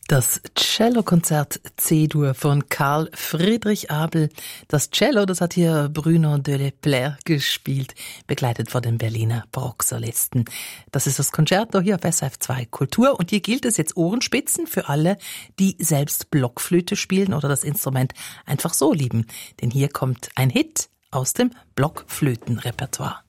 Das Cellokonzert C-Dur von Karl Friedrich Abel. Das Cello, das hat hier Bruno Delesplère gespielt, begleitet von den Berliner Barocksolisten. Das ist das Concerto hier auf SRF 2 Kultur und hier gilt es jetzt Ohrenspitzen für alle, die selbst Blockflöte spielen oder das Instrument einfach so lieben. Denn hier kommt ein Hit aus dem Blockflötenrepertoire.